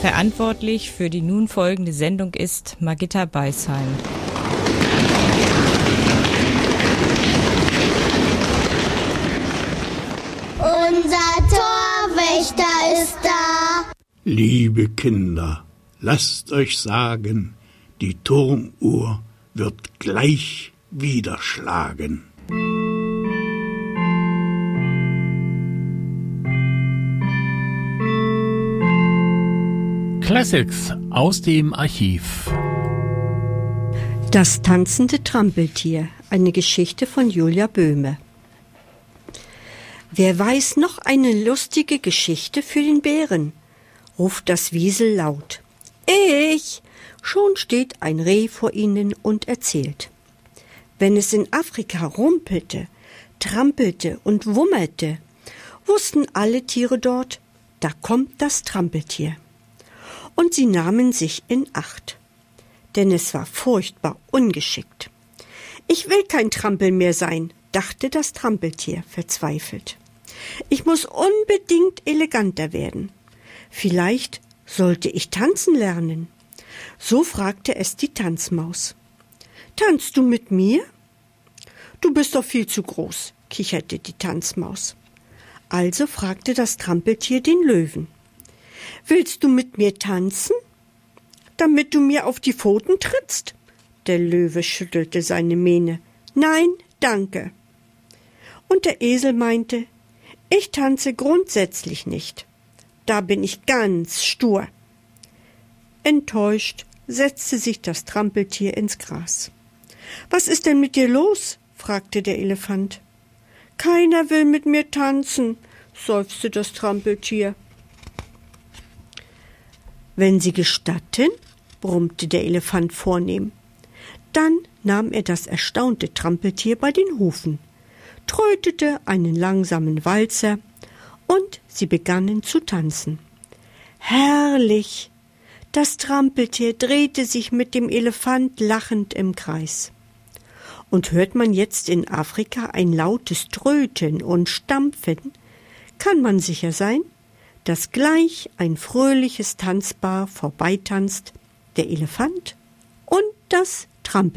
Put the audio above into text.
Verantwortlich für die nun folgende Sendung ist Margitta Beisheim. Unser Torwächter ist da. Liebe Kinder, lasst euch sagen, die Turmuhr wird gleich wieder schlagen. Classics aus dem Archiv. Das tanzende Trampeltier, eine Geschichte von Julia Böhme. Wer weiß noch eine lustige Geschichte für den Bären? Ruft das Wiesel laut. Ich! Schon steht ein Reh vor ihnen und erzählt. Wenn es in Afrika rumpelte, trampelte und wummerte, wussten alle Tiere dort, da kommt das Trampeltier. Und sie nahmen sich in Acht, denn es war furchtbar ungeschickt. Ich will kein Trampel mehr sein, dachte das Trampeltier verzweifelt. Ich muss unbedingt eleganter werden. Vielleicht sollte ich tanzen lernen. So fragte es die Tanzmaus. Tanzt du mit mir? Du bist doch viel zu groß, kicherte die Tanzmaus. Also fragte das Trampeltier den Löwen. Willst du mit mir tanzen? Damit du mir auf die Pfoten trittst? Der Löwe schüttelte seine Mähne. Nein, danke. Und der Esel meinte, ich tanze grundsätzlich nicht. Da bin ich ganz stur. Enttäuscht setzte sich das Trampeltier ins Gras. Was ist denn mit dir los? Fragte der Elefant. Keiner will mit mir tanzen, seufzte das Trampeltier. Wenn Sie gestatten, brummte der Elefant vornehm. Dann nahm er das erstaunte Trampeltier bei den Hufen, trötete einen langsamen Walzer und sie begannen zu tanzen. Herrlich! Das Trampeltier drehte sich mit dem Elefant lachend im Kreis. Und hört man jetzt in Afrika ein lautes Tröten und Stampfen, kann man sicher sein, dass gleich ein fröhliches Tanzpaar vorbeitanzt, der Elefant und das Trampeltier.